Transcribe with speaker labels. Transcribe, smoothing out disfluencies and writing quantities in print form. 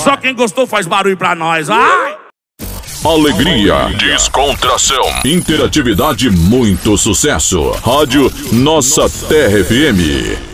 Speaker 1: Só quem gostou faz barulho pra nós. Ai!
Speaker 2: Alegria, descontração, interatividade, muito sucesso. Rádio Nossa Terra FM.